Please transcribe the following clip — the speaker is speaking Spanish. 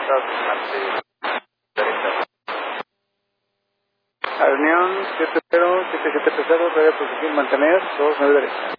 Reunión 70 7730, todavía por seguir mantener 2 9 derecha.